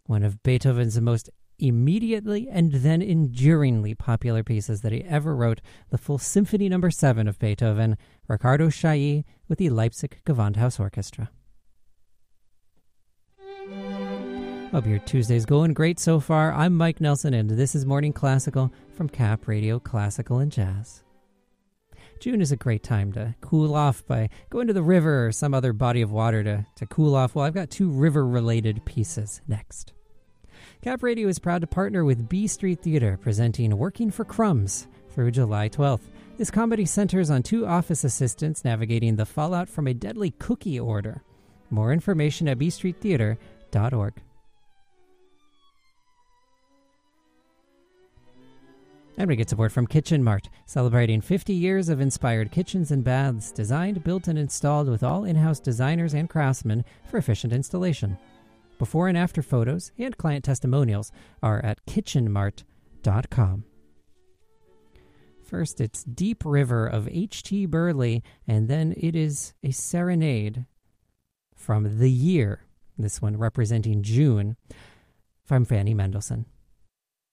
one of Beethoven's most immediately and then enduringly popular pieces that he ever wrote, the full Symphony No. 7 of Beethoven, Riccardo Chailly with the Leipzig Gewandhaus Orchestra. Hope your Tuesday's going great so far. I'm Mike Nelson, and this is Morning Classical from Cap Radio Classical and Jazz. June is a great time to cool off by going to the river or some other body of water to cool off. Well, I've got two river-related pieces next. Cap Radio is proud to partner with B Street Theater, presenting Working for Crumbs through July 12th. This comedy centers on two office assistants navigating the fallout from a deadly cookie order. More information at bstreettheater.org. And we get support from Kitchen Mart, celebrating 50 years of inspired kitchens and baths, designed, built, and installed with all in-house designers and craftsmen for efficient installation. Before and after photos and client testimonials are at kitchenmart.com. First, it's Deep River of H.T. Burley, and then it is a serenade from The Year, this one representing June, from Fanny Mendelssohn.